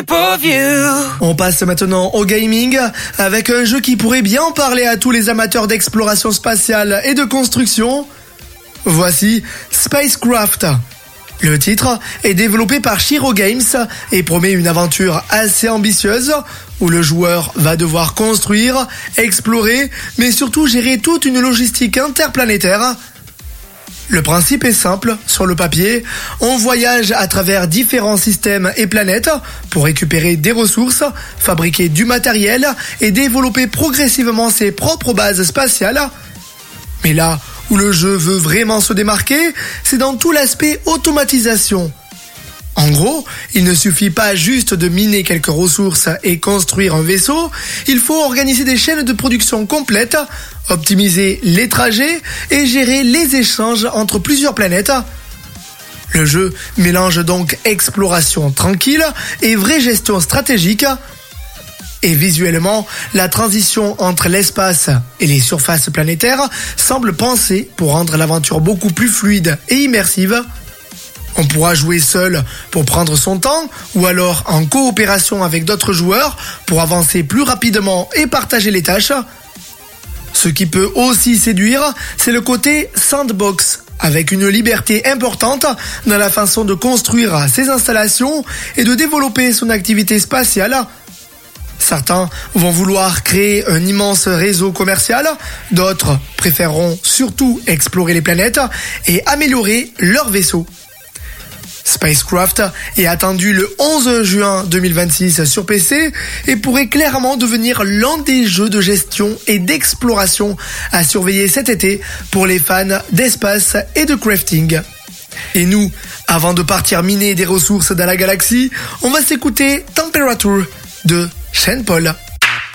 On passe maintenant au gaming avec un jeu qui pourrait bien parler à tous les amateurs d'exploration spatiale et de construction. Voici Spacecraft. Le titre est développé par Shiro Games et promet une aventure assez ambitieuse où le joueur va devoir construire, explorer, mais surtout gérer toute une logistique interplanétaire. Le principe est simple, sur le papier, on voyage à travers différents systèmes et planètes pour récupérer des ressources, fabriquer du matériel et développer progressivement ses propres bases spatiales. Mais là où le jeu veut vraiment se démarquer, c'est dans tout l'aspect automatisation. En gros, il ne suffit pas juste de miner quelques ressources et construire un vaisseau, il faut organiser des chaînes de production complètes, optimiser les trajets et gérer les échanges entre plusieurs planètes. Le jeu mélange donc exploration tranquille et vraie gestion stratégique. Et visuellement, la transition entre l'espace et les surfaces planétaires semble pensée pour rendre l'aventure beaucoup plus fluide et immersive. On pourra jouer seul pour prendre son temps ou alors en coopération avec d'autres joueurs pour avancer plus rapidement et partager les tâches. Ce qui peut aussi séduire, c'est le côté sandbox, avec une liberté importante dans la façon de construire ses installations et de développer son activité spatiale. Certains vont vouloir créer un immense réseau commercial, d'autres préféreront surtout explorer les planètes et améliorer leurs vaisseaux. Spacecraft est attendu le 11 juin 2026 sur PC et pourrait clairement devenir l'un des jeux de gestion et d'exploration à surveiller cet été pour les fans d'espace et de crafting. Et nous, avant de partir miner des ressources dans la galaxie, on va s'écouter Temperature de Sean Paul.